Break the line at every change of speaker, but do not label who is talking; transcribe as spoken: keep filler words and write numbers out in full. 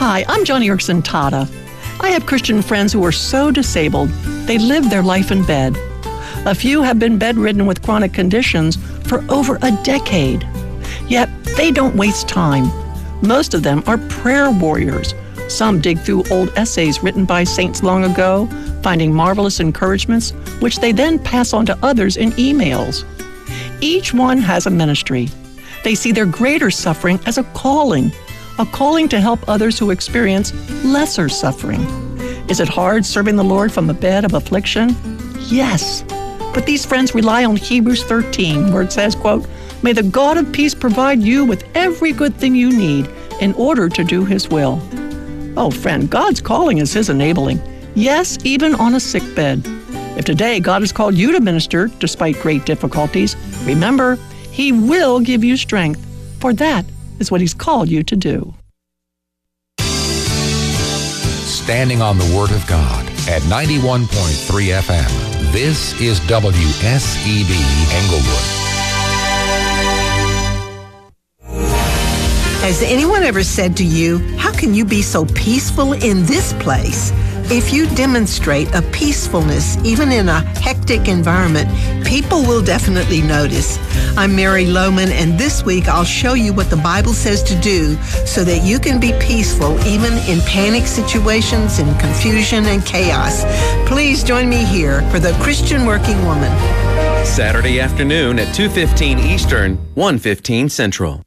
Hi, I'm Joni Eareckson Tada. I have Christian friends who are so disabled, they live their life in bed. A few have been bedridden with chronic conditions for over a decade. Yet, they don't waste time. Most of them are prayer warriors. Some dig through old essays written by saints long ago, finding marvelous encouragements, which they then pass on to others in emails. Each one has a ministry. They see their greater suffering as a calling, a calling to help others who experience lesser suffering. Is it hard serving the Lord from a bed of affliction? Yes. But these friends rely on Hebrews thirteen, where it says, quote, "May the God of peace provide you with every good thing you need in order to do His will." Oh, friend, God's calling is His enabling. Yes, even on a sick bed. If today God has called you to minister despite great difficulties, remember, He will give you strength, for that is what He's called you to do.
Standing on the Word of God at ninety-one point three F M. This is W S E B Englewood.
Has anyone ever said to you, "How can you be so peaceful in this place?" If you demonstrate a peacefulness, even in a hectic environment, people will definitely notice. I'm Mary Lohman, and this week I'll show you what the Bible says to do so that you can be peaceful even in panic situations, in confusion and chaos. Please join me here for the Christian Working Woman.
Saturday afternoon at two fifteen Eastern, one fifteen Central.